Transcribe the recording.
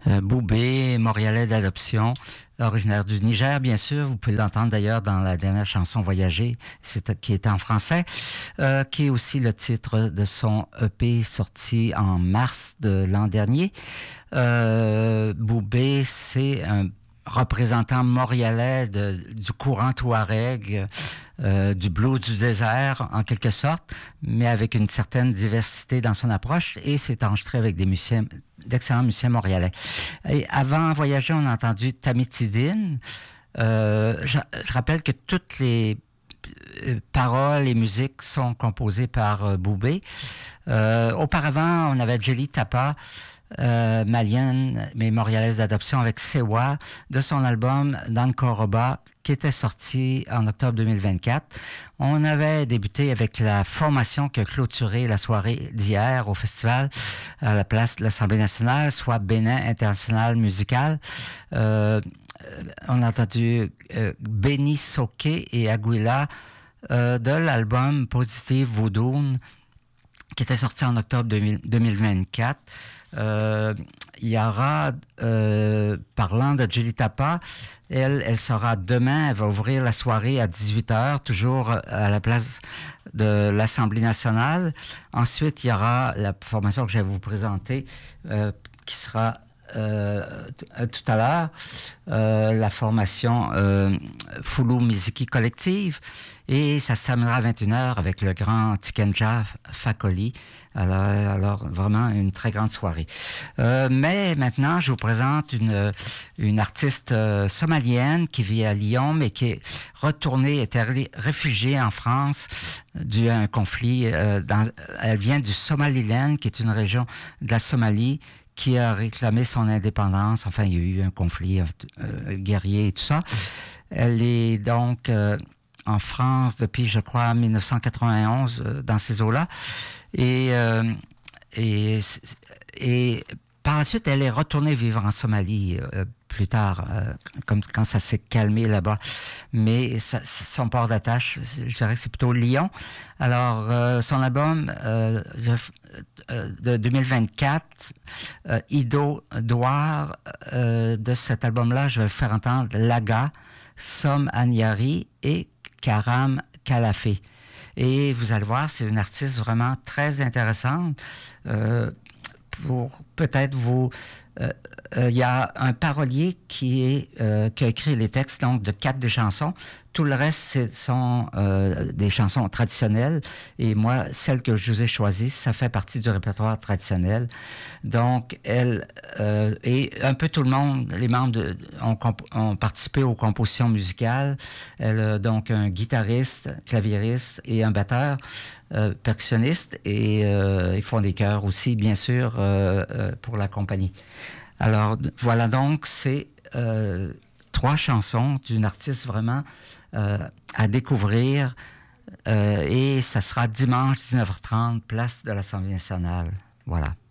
Boubé, Montréalais d'adoption, originaire du Niger, bien sûr. Vous pouvez l'entendre d'ailleurs dans la dernière chanson Voyager, qui est en français, qui est aussi le titre de son EP sorti en mars de l'an dernier. Boubé, c'est un représentant montréalais du courant touareg, du blues du désert en quelque sorte, mais avec une certaine diversité dans son approche, et c'est enregistré avec d'excellents musiciens montréalais. Et avant Voyager, on a entendu Tamitidine. Je rappelle que toutes les paroles et musiques sont composées par Boubé. Auparavant, on avait Jelly Tapa, malienne mais montréalaise d'adoption, avec Sewa, de son album Dankoroba, qui était sorti en octobre 2024. On avait débuté avec la formation qui a clôturé la soirée d'hier au festival à la place de l'Assemblée nationale, soit Bénin International Musical. On a entendu Benny Soké et Aguila de l'album Positive Voodoo, qui était sorti en octobre 2024. Il y aura, parlant de Jelly Tapa, elle sera demain, elle va ouvrir la soirée à 18h, toujours à la place de l'Assemblée nationale. Ensuite, il y aura la formation que je vais vous présenter, qui sera tout à l'heure, la formation Foulou Miziki Collective, et ça se terminera à 21h avec le grand Tikenja Fakoli. Alors vraiment une très grande soirée. Mais maintenant, je vous présente une artiste somalienne qui vit à Lyon, mais qui est retournée, était réfugiée en France dû à un conflit. Elle vient du Somaliland, qui est une région de la Somalie, qui a réclamé son indépendance. Enfin, il y a eu un conflit guerrier et tout ça. Elle est donc en France depuis, je crois, 1991, dans ces eaux-là. Et par la suite, elle est retournée vivre en Somalie plus tard, comme quand ça s'est calmé là-bas. Mais son port d'attache, je dirais que c'est plutôt Lyon. Alors, son album de 2024, Ido Douar, de cet album-là, je vais faire entendre Laga, Som Anyari et Karam Kalafé. Et vous allez voir, c'est une artiste vraiment très intéressante. Pour peut-être vous... il y a un parolier qui a écrit les textes donc de 4 des chansons. Tout le reste, sont des chansons traditionnelles. Et moi, celle que je vous ai choisie, ça fait partie du répertoire traditionnel. Donc, elle et un peu tout le monde, les membres ont participé aux compositions musicales. Elle a donc un guitariste, claviériste et un batteur, percussionniste. Et ils font des chœurs aussi, bien sûr, pour la compagnie. Alors, voilà donc, c'est 3 chansons d'une artiste vraiment à découvrir. Et ça sera dimanche 19h30, place de l'Assemblée nationale. Voilà.